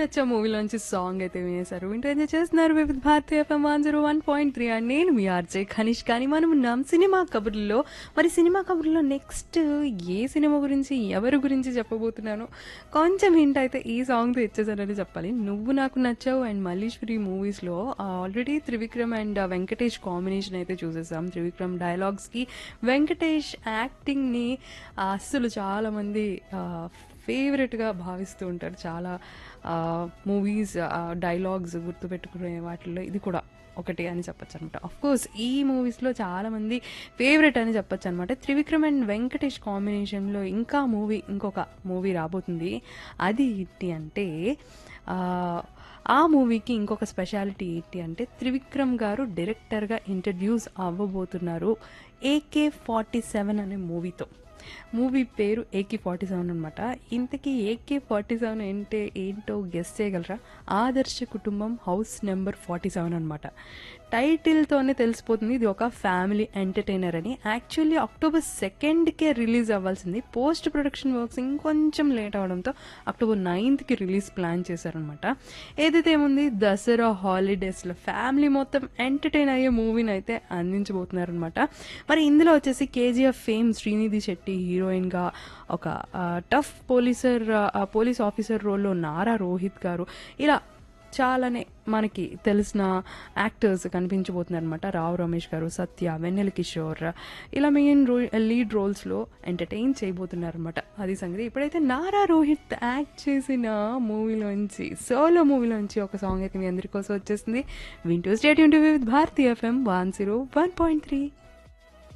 నచ్చా మూవీలోంచి song అయితే వినేశారు. వింటూ enjoy చేస్తున్నారు వివిధ భారతి ఎఫ్ఎం 101.3 అండ్ నేను మీ ఆర్జే కనిష్. కానీ మనం ఉన్నాం సినిమా కబుర్లో. మరి సినిమా కబుర్లో నెక్స్ట్ ఏ సినిమా గురించి ఎవరి గురించి చెప్పబోతున్నాను కొంచెం హింట్ అయితే ఈ సాంగ్తో ఇచ్చేసారని చెప్పాలి. నువ్వు నాకు నచ్చావు అండ్ మల్లీశ్వరి మూవీస్లో already Trivikram and Venkatesh combination అయితే చూసేసాం. త్రివిక్రమ్ డైలాగ్స్కి వెంకటేష్ యాక్టింగ్ని అస్సలు చాలామంది ఫేవరెట్గా భావిస్తూ ఉంటారు. చాలా మూవీస్ డైలాగ్స్ గుర్తుపెట్టుకునే వాటిల్లో ఇది కూడా ఒకటి అని చెప్పచ్చు అనమాట. కోర్స్ ఈ మూవీస్లో చాలామంది ఫేవరెట్ అని చెప్పచ్చు అనమాట. త్రివిక్రమ్ అండ్ వెంకటేష్ కాంబినేషన్లో ఇంకొక మూవీ రాబోతుంది. అది ఏంటి అంటే ఆ మూవీకి ఇంకొక స్పెషాలిటీ ఏంటి అంటే త్రివిక్రమ్ గారు డైరెక్టర్గా ఇంట్రడ్యూస్ అవ్వబోతున్నారు AK-47 అనే మూవీతో. మూవీ పేరు AK-47 అనమాట. ఇంతకీ AK-47 అంటే ఏంటో గెస్ చేయగలరా? ఆదర్శ కుటుంబం హౌస్ నెంబర్ 47 అనమాట. టైటిల్తోనే తెలిసిపోతుంది ఇది ఒక ఫ్యామిలీ ఎంటర్టైనర్ అని. యాక్చువల్లీ October 2కే రిలీజ్ అవ్వాల్సింది. పోస్ట్ ప్రొడక్షన్ వర్క్స్ ఇంకొంచెం లేట్ అవడంతో October 9కి రిలీజ్ ప్లాన్ చేశారనమాట. ఏదైతే ఏముంది దసరా హాలిడేస్లో ఫ్యామిలీ మొత్తం ఎంటర్టైన్ అయ్యే మూవీని అయితే అందించబోతున్నారనమాట. మరి ఇందులో వచ్చేసి KGF ఫేమ్ శ్రీనిధి శెట్టి హీరోయిన్గా, ఒక టఫ్ పోలీస్ ఆఫీసర్ రోల్లో నారా రోహిత్ గారు, ఇలా చాలానే మనకి తెలిసిన యాక్టర్స్ కనిపించబోతున్నారు అనమాట. రావు రమేష్ గారు, సత్య, వెన్నెల కిషోర్ ఇలా మెయిన్ లీడ్ రోల్స్లో ఎంటర్టైన్ చేయబోతున్నారు అనమాట. అది సంగతి. ఇప్పుడైతే నారా రోహిత్ యాక్ట్ చేసిన సోలో మూవీలోంచి ఒక సాంగ్ అయితే మీ అందరి కోసం వచ్చేసింది. వింటూ state Yoon with Bharati FM 101.3.